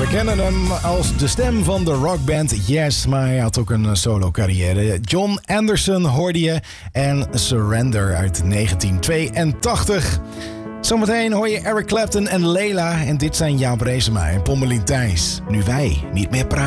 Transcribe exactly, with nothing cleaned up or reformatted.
kennen hem als de stem van de rockband Yes, maar hij had ook een solo carrière. John Anderson hoorde je en Surrender uit negentien tweeëntachtig. Zometeen hoor je Eric Clapton en Layla en dit zijn Jaap Reesema en Pommelien Thijs. Nu wij niet meer praten.